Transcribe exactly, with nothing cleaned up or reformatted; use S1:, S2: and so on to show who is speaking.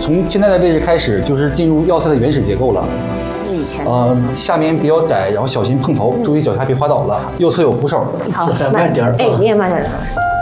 S1: 从现在的位置开始，就是进入要塞的原始结构了。
S2: 以前
S1: 呃，下面比较窄，然后小心碰头，注意脚下别滑倒了。右侧有扶手。
S2: 好，
S3: 再慢点儿。
S2: 哎，你也慢点儿。